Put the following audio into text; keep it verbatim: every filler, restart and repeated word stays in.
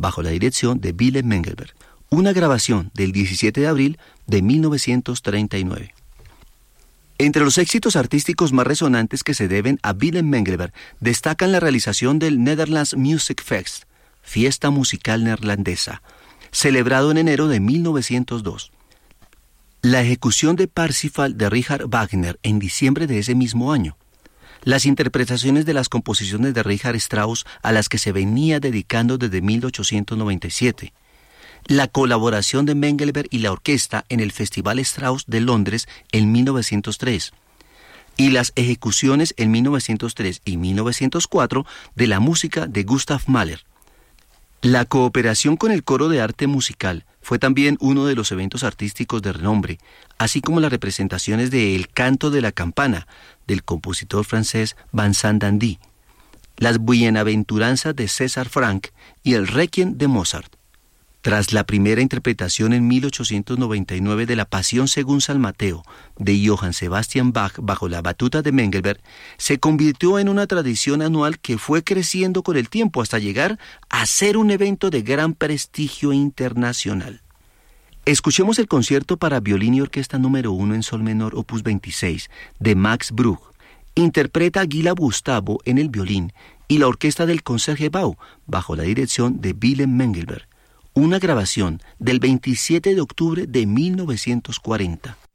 bajo la dirección de Willem Mengelberg. Una grabación del diecisiete de abril de mil novecientos treinta y nueve. Entre los éxitos artísticos más resonantes que se deben a Willem Mengelberg destacan la realización del Netherlands Music Fest, fiesta musical neerlandesa, celebrado en enero de mil novecientos dos. La ejecución de Parsifal de Richard Wagner en diciembre de ese mismo año. Las interpretaciones de las composiciones de Richard Strauss a las que se venía dedicando desde mil ochocientos noventa y siete. La colaboración de Mengelberg y la orquesta en el Festival Strauss de Londres en mil novecientos tres. Y las ejecuciones en mil novecientos tres y mil novecientos cuatro de la música de Gustav Mahler. La cooperación con el Coro de Arte Musical fue también uno de los eventos artísticos de renombre, así como las representaciones de El Canto de la Campana, del compositor francés Vincent d'Indy, las Bienaventuranzas de César Franck y el Requiem de Mozart. Tras la primera interpretación en mil ochocientos noventa y nueve de la Pasión según San Mateo de Johann Sebastian Bach bajo la batuta de Mengelberg, se convirtió en una tradición anual que fue creciendo con el tiempo hasta llegar a ser un evento de gran prestigio internacional. Escuchemos el concierto para violín y orquesta número uno en sol menor opus veintiséis de Max Bruch. Interpreta Gyula Gustavo en el violín y la orquesta del Concertgebouw bajo la dirección de Willem Mengelberg. Una grabación del veintisiete de octubre de mil novecientos cuarenta.